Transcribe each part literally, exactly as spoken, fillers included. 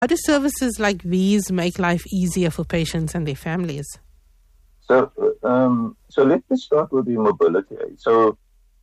How do services like these make life easier for patients and their families? So, um, so let me start with the mobility aid. So,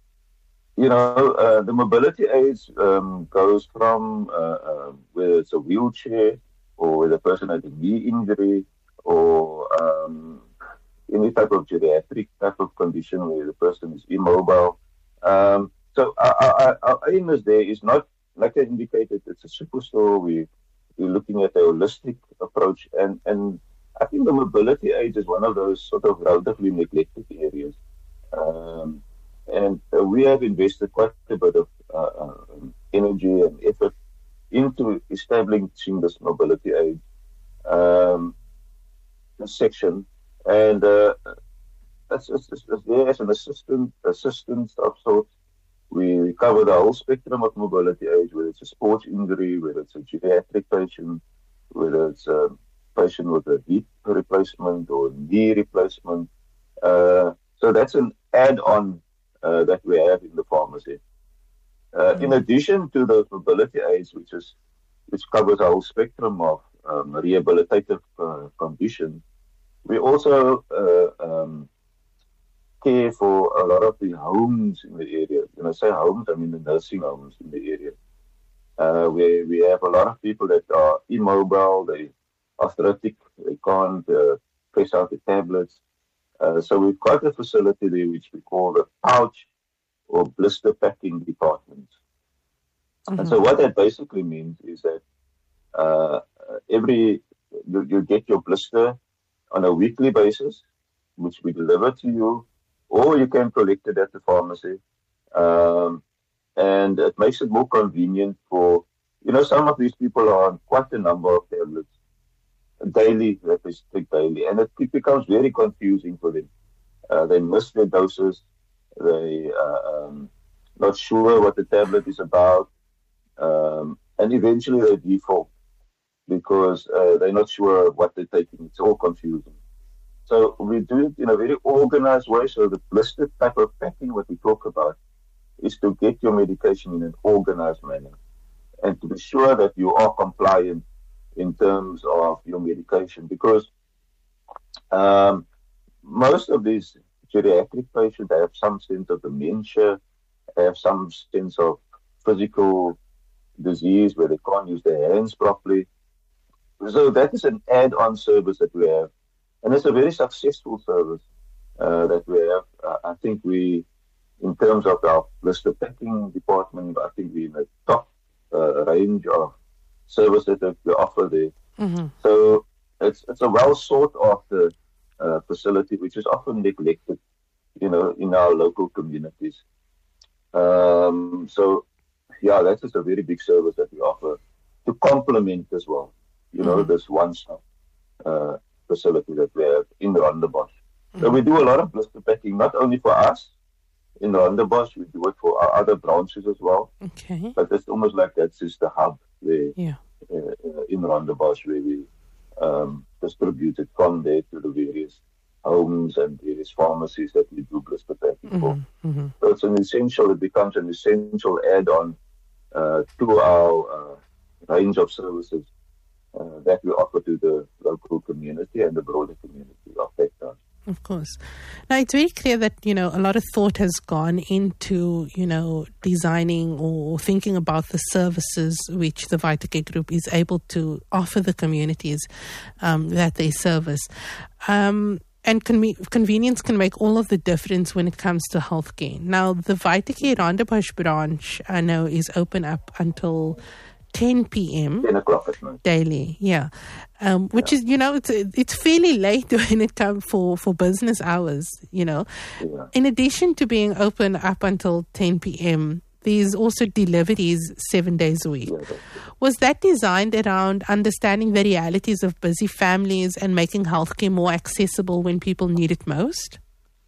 you know, uh, the mobility aids um, goes from uh, uh, whether it's a wheelchair or whether the person has a knee injury or um, any type of geriatric type of condition where the person is immobile. Um, so our, our, our aim is there is not, like I indicated, it's a superstore. We, we're looking at a holistic approach. And, and I think the mobility aids is one of those sort of relatively neglected areas. Um, and uh, we have invested quite a bit of uh, uh, energy and effort into establishing this mobility aid um, section. And uh, it's, it's, it's there as an assistant, assistance of sorts. We, we cover the whole spectrum of mobility aids, whether it's a sports injury, whether it's a geriatric patient, whether it's a patient with a hip replacement or knee replacement. Uh, so that's an add-on uh, that we have in the pharmacy. Uh, mm-hmm. In addition to those mobility aids, which is which covers a whole spectrum of um, rehabilitative uh, conditions, we also uh, um, care for a lot of the homes in the area. When I say homes, I mean the nursing homes in the area, uh, where we have a lot of people that are immobile, they arthritic, they can't uh, press out the tablets. Uh, so we've got a facility there which we call the pouch or blister packing department. Mm-hmm. And so what that basically means is that uh, every you, you get your blister on a weekly basis, which we deliver to you, or you can collect it at the pharmacy. Um, and it makes it more convenient for, you know, some of these people are on quite a number of tablets daily, that they take daily, and it, it becomes very confusing for them. Uh, they miss their doses, they uh, um, not sure what the tablet is about, um, and eventually they default because uh, they're not sure what they're taking. It's all confusing. So we do it in a very organized way. So the blister type of packing, what we talk about, is to get your medication in an organized manner and to be sure that you are compliant in terms of your medication. Because um, most of these geriatric patients have some sense of dementia, have some sense of physical disease where they can't use their hands properly. So that is an add-on service that we have. And it's a very successful service uh, that we have. Uh, I think we, in terms of our blister packing department, I think we're in the top uh, range of services that we offer there. Mm-hmm. So it's it's a well sought after uh, facility, which is often neglected, you know, in our local communities. Um, so yeah, that's just a very big service that we offer to complement as well, you know, mm-hmm. this one-stop uh, facility that we have in Rondebosch. Mm-hmm. So we do a lot of blister packing, not only for us in Rondebosch, we do it for our other branches as well. Okay. But it's almost like that's just the hub where, yeah. uh, in Rondebosch where we um, distribute it from there to the various homes and various pharmacies that we do blister packing mm-hmm. for. Mm-hmm. So it's an essential, it becomes an essential add-on uh, to our uh, range of services Uh, that we offer to the local community and the broader community of Cape Town. Of course. Now, it's very clear that, you know, a lot of thought has gone into, you know, designing or thinking about the services which the VitaCare Group is able to offer the communities um, that they service. Um, and con- convenience can make all of the difference when it comes to healthcare. Now, the VitaCare Rondebosch branch, I know, is open up until ten p.m. ten o'clock at night. Daily, yeah. Um, which yeah. is, you know, it's it's fairly late when it comes for, for business hours, you know. Yeah. In addition to being open up until ten p.m., there's also deliveries seven days a week. Yeah, Was that designed around understanding the realities of busy families and making healthcare more accessible when people need it most?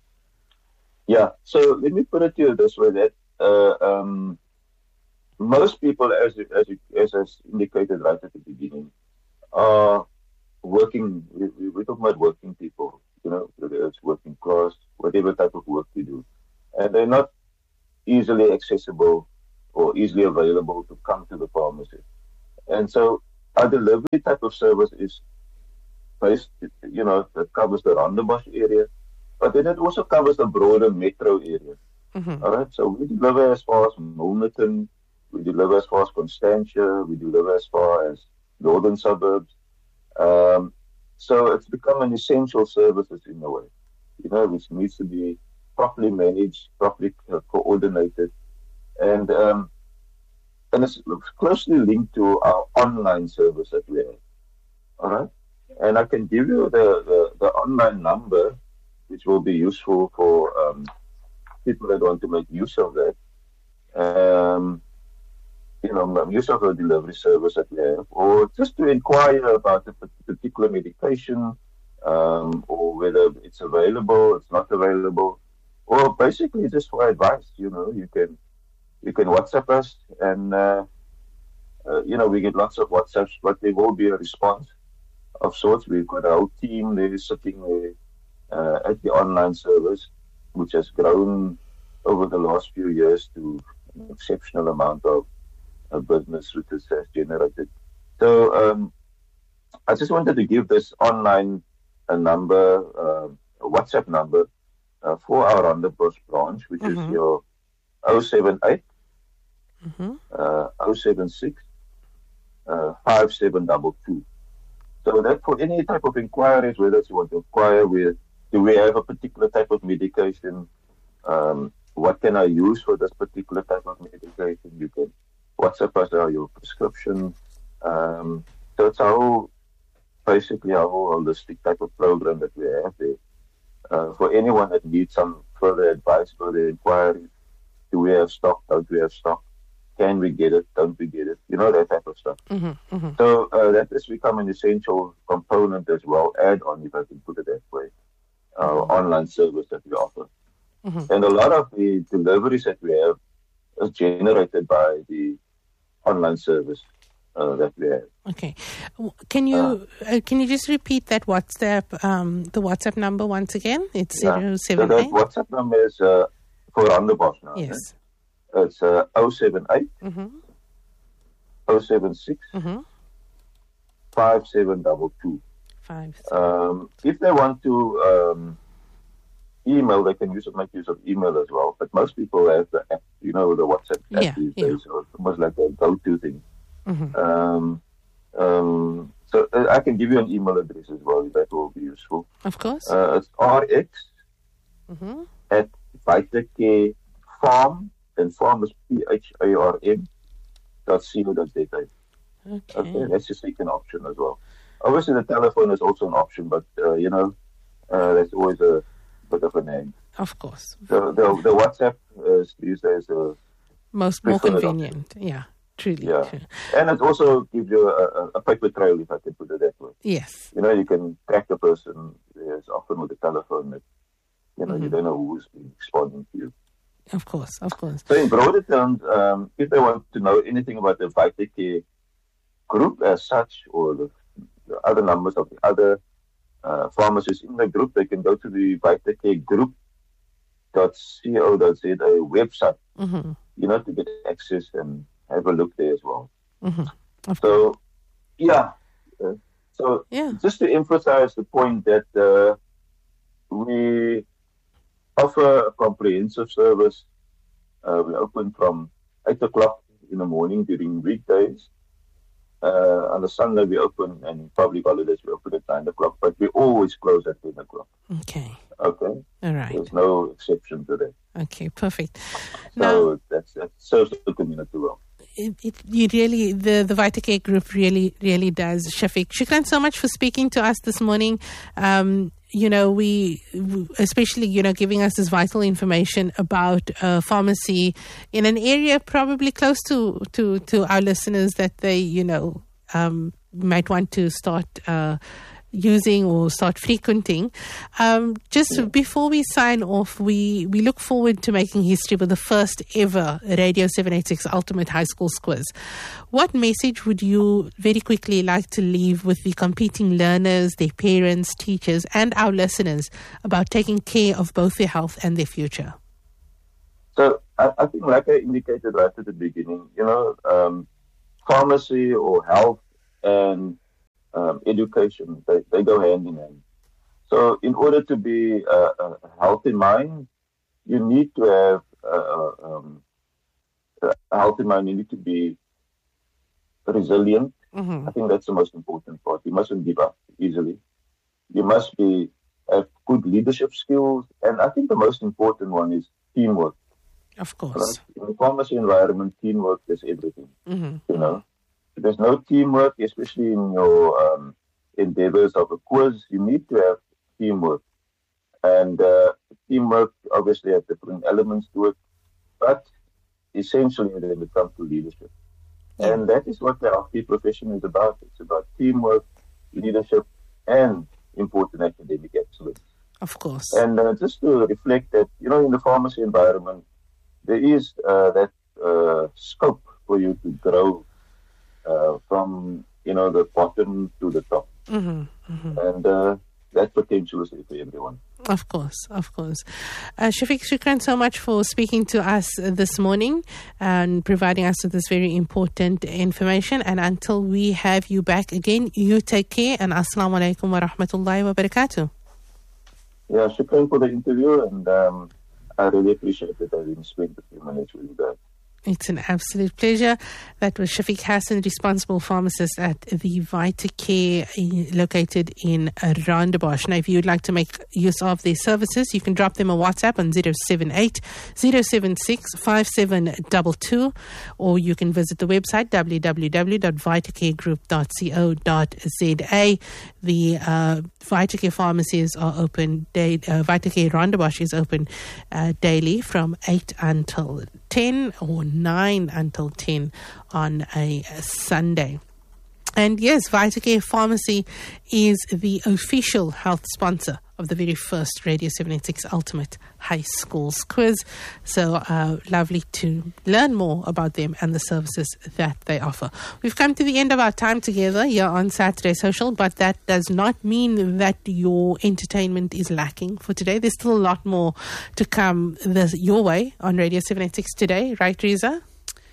Yeah, so let me put it to you this way, that uh, um, most people, as as as I indicated right at the beginning, are working. We, we, we're talking about working people, you know, whether it's working class, whatever type of work we do, and they're not easily accessible or easily available to come to the pharmacy. And so our delivery type of service is based, you know, that covers the Rondebosch area, but then it also covers the broader metro area. Mm-hmm. All right, so we deliver as far as Milnerton, we deliver as far as Constantia, we deliver as far as northern suburbs. Um, so it's become an essential service in a way, you know, which needs to be properly managed, properly uh, coordinated, and um, and it's closely linked to our online service that we have. All right, and I can give you the, the, the online number, which will be useful for um, people that want to make use of that. Um, you know, use of a delivery service that we have, or just to inquire about a particular medication, um, or whether it's available, it's not available, or basically just for advice. You know, you can you can WhatsApp us, and uh, uh, you know, we get lots of WhatsApps, but there will be a response of sorts. We've got our whole team there sitting there uh, at the online service, which has grown over the last few years to an exceptional amount of uh, business which it has generated. So um, I just wanted to give this online a number, uh, a WhatsApp number uh, for our Rondebosch branch, which mm-hmm. is your oh seven eight, mm-hmm. uh, oh seven six, uh, five seven two two. So that for any type of inquiries, whether you want to inquire with, do we have a particular type of medication? Um, what can I use for this particular type of medication? You can WhatsApp us or your prescription. Um, so it's our whole, basically our whole holistic type of program that we have there. Uh, for anyone that needs some further advice, further inquiries, do we have stock? Don't we have stock? Can we get it? Don't we get it? You know, that type of stuff. Mm-hmm, mm-hmm. So uh, that has become an essential component as well, add-on, if I can put it that way, our mm-hmm. online service that we offer. Mm-hmm. And a lot of the deliveries that we have is generated by the online service uh, that we have. Okay, can you uh, uh, can you just repeat that WhatsApp um, the WhatsApp number once again? It's yeah. zero seven so eight. The WhatsApp number is uh, for Rondebosch now. Yes, eh? It's uh, oh seven eight, mm-hmm. oh seven six, mm-hmm. five seven two two. Five. Um, if they want to um, email, they can use it, make use of email as well. But most people have the app, you know, the WhatsApp app yeah, these yeah. days, so it's almost like a go-to thing. Mm-hmm. Um, um, so uh, I can give you an email address as well. That will be useful. Of course. Uh, it's rx mm-hmm. at VitaCare Farm, and farm is P H A R M dot co dot z a. Okay. Okay, that's the second option as well. Obviously, the telephone is also an option, but uh, you know, uh, that's always a bit of a name. Of course. So the the WhatsApp is these days uh, most more convenient. Option. Yeah, truly. Yeah, true. And it also gives you a, a, a paper trail, if I can put it that way. Yes. You know, you can track the person. There's often with the telephone that you know mm-hmm. you don't know who's responding to you. Of course, of course. So in broader terms, um, if they want to know anything about the VitaCare group as such, or the, the other numbers of the other uh, pharmacists in the group, they can go to the VitaCare group dot co dot z a website, mm-hmm. you know, to get access and have a look there as well. Mm-hmm. So, yeah. Uh, so, yeah. just to emphasize the point that uh, we offer a comprehensive service. Uh, we open from eight o'clock in the morning during weekdays. Uh, on the Sunday we open, and public holidays we open at nine o'clock, but we always close at ten o'clock. Okay. Okay. All right. There's no exception to that. Okay, perfect. So now, that's, that serves the community well. It, it, you really, the, the VitaCare group really, really does. Shafiq, shukran so much for speaking to us this morning. Um, you know, we, especially, you know, giving us this vital information about uh, pharmacy in an area probably close to, to, to our listeners that they, you know, um, might want to start uh, using or start frequenting. Um, just yeah. before we sign off, we, we look forward to making history with the first ever Radio seven eighty-six Ultimate High School Quiz. What message would you very quickly like to leave with the competing learners, their parents, teachers, and our listeners about taking care of both their health and their future? So I, I think, like I indicated right at the beginning, you know, um, pharmacy or health and um, education, they, they go hand in hand. So in order to be a, a healthy mind, you need to have uh, um, a healthy mind. You need to be resilient. Mm-hmm. I think that's the most important part. You mustn't give up easily. You must be have good leadership skills. And I think the most important one is teamwork. Of course. In the pharmacy environment, teamwork is everything. Mm-hmm. You know, if there's no teamwork, especially in your um, endeavors of a quiz, you need to have teamwork. And uh, teamwork obviously has different elements to it, but essentially then it comes to leadership. Yeah. And that is what the healthcare profession is about. It's about teamwork, leadership, and important academic excellence. Of course. And uh, just to reflect that, you know, in the pharmacy environment, there is uh, that uh, scope for you to grow uh, from, you know, the bottom to the top. Mm-hmm, mm-hmm. And uh, that potential is there for everyone. Of course, of course. Uh, Shafiq, shukran so much for speaking to us this morning and providing us with this very important information. And until we have you back again, you take care, and assalamu alaikum wa rahmatullahi wa barakatuh. Yeah, shukran for the interview, and um, I really appreciate that I didn't spend a few minutes with you guys. It's an absolute pleasure. That was Shafiq Hassan, responsible pharmacist at the VitaCare located in Rondebosch. Now, if you would like to make use of their services, you can drop them a WhatsApp on zero seven eight, zero seven six, five seven two two, or you can visit the website w w w dot vitacare group dot co dot z a. The uh, VitaCare pharmacies are open, day, uh, VitaCare Rondebosch is open uh, daily from eight until ten or nine until ten on a Sunday. And yes, VitaCare Pharmacy is the official health sponsor of the very first Radio seven eighty-six Ultimate High Schools Quiz. So uh, lovely to learn more about them and the services that they offer. We've come to the end of our time together here on Saturday Social, but that does not mean that your entertainment is lacking for today. There's still a lot more to come this, your way on Radio seven eighty-six today, right, Riza?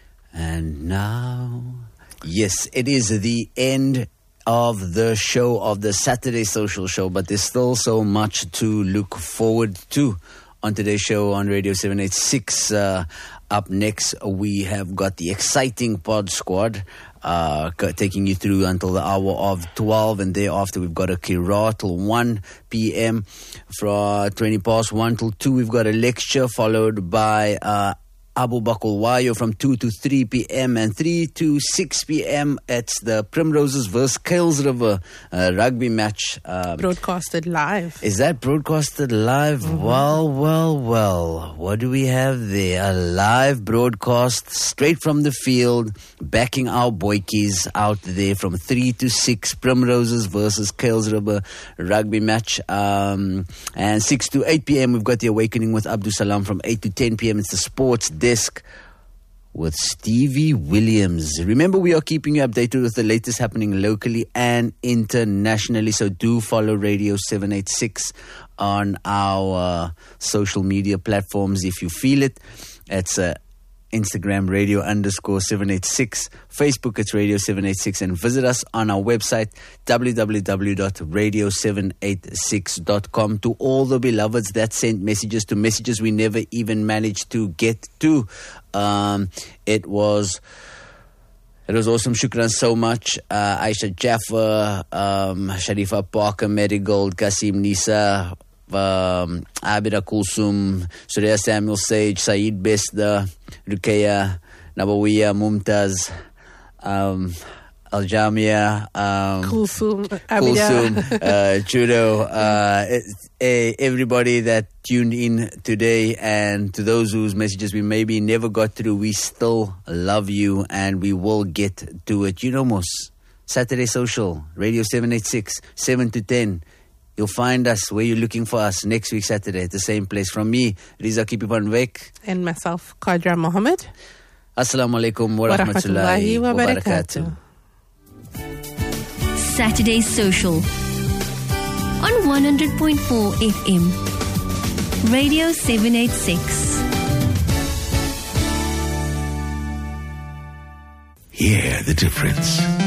And now, yes, it is the end of the show, of the Saturday Social Show, but there's still so much to look forward to on today's show on Radio seven eighty-six. Uh, up next, we have got the exciting Pod Squad uh, taking you through until the hour of twelve, and thereafter we've got a Kira till one p.m. From twenty past one till two, we've got a lecture followed by uh, Abu Bakr Wayo from two to three p.m. and three to six p.m. It's the Primroses versus Kales River uh, rugby match. Um, broadcasted live. Is that broadcasted live? Mm-hmm. Well, well, well. What do we have there? A live broadcast straight from the field, backing our boykies out there from three to six. Primroses versus Kales River rugby match. Um, and six to eight p.m. we've got the Awakening with Abdul Salam. From eight to ten p.m. it's the Sports Desk with Stevie Williams. Remember, we are keeping you updated with the latest happening locally and internationally, so do follow Radio seven eighty-six on our uh, social media platforms if you feel it. It's uh, Instagram radio underscore seven eighty-six, Facebook it's Radio seven eighty-six, and visit us on our website w w w dot radio seven eighty-six dot com. To all the beloveds that sent messages to messages we never even managed to get to, um, it was it was awesome. Shukran so much. uh, Aisha Jaffa, um, Sharifa Parker, Marigold, Kasim Nisa, Um, Abida Kulsum, Surya Samuel Sage, Saeed Besta, Rukeya, Nabawiya, Mumtaz, um, Al Jamia, um, Kulsum, Abida, Kulsum, uh, Judo, uh, uh, everybody that tuned in today, and to those whose messages we maybe never got through, we still love you and we will get to it. You know, Mos, Saturday Social, Radio seven eighty-six, seven to ten. You'll find us where you're looking for us next week, Saturday, at the same place. From me, Riza Kipi van Wyk. And myself, Qadra Mohammed. Assalamu alaikum wa rahmatullahi wa barakatuh. Saturday Social on one hundred point four F M. Radio seven eighty-six. Hear the difference.